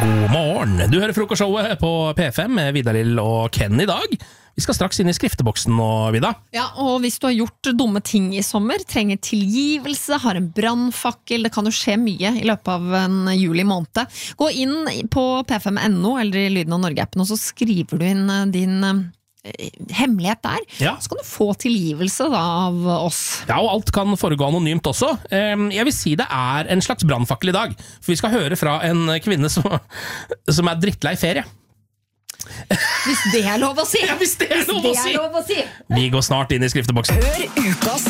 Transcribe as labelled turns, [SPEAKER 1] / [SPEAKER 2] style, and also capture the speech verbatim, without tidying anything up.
[SPEAKER 1] God morgen. Du hører frokostshowet på P fem med Vidar-Lill og Ken i dag. Vi skal straks inn i skrifteboksen nå, Vida.
[SPEAKER 2] Ja, og hvis du har gjort dumme ting i sommer, trenger tilgivelse, har en brandfakkel, det kan jo skje mye i løpet av en juli måned. Gå inn på p fem punktum no eller i Lyden av Norge-appen, og så skriver du inn din hemmelighet der,
[SPEAKER 1] ja.
[SPEAKER 2] Så kan du få tilgivelse da, av oss.
[SPEAKER 1] Ja, og alt kan foregå anonymt også. Jeg vil si det er en slags brandfakkel i dag, for vi skal høre fra en kvinne som, som er drittlei ferie.
[SPEAKER 2] Hvis det er lov å si!
[SPEAKER 1] Ja, hvis det er lov,
[SPEAKER 2] hvis det
[SPEAKER 1] å, si.
[SPEAKER 2] er lov å si!
[SPEAKER 1] Vi går snart inn i skrifteboksen.
[SPEAKER 3] Hør ukas